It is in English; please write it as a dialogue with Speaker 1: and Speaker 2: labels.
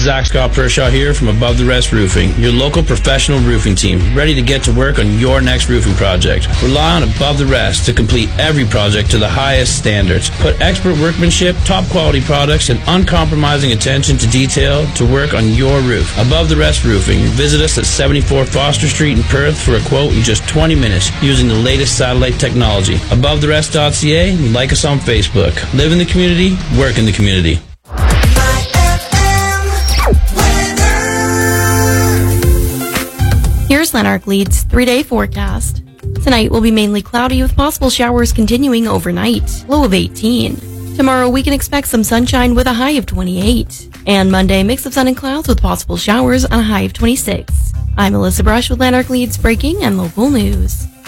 Speaker 1: Zach Scott Pershaw here from Above the Rest Roofing, your local professional roofing team, ready to get to work on your next roofing project. Rely on Above the Rest to complete every project to the highest standards. Put expert workmanship, top quality products, and uncompromising attention to detail to work on your roof. Above the Rest Roofing. Visit us at 74 Foster Street in Perth for a quote in just 20 minutes using the latest satellite technology. AboveTheRest.ca and like us on Facebook. Live in the community, work in the community.
Speaker 2: Here's Lanark Lead's 3-day forecast. Tonight will be mainly cloudy with possible showers continuing overnight, low of 18. Tomorrow we can expect some sunshine with a high of 28. And Monday, mix of sun and clouds with possible showers on a high of 26. I'm Melissa Brush with Lanark Lead's breaking and local news.